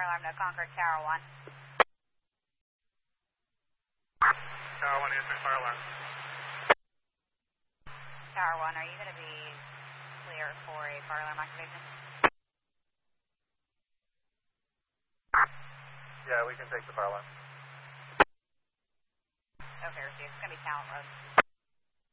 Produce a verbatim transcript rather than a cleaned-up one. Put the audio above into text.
alarm to Concord Tower one. Tower one, answering fire alarm. Tower one, are you going to be clear for a fire alarm activation? Yeah, we can take the fire alarm. Okay, Richie, it's going to be Talent Road.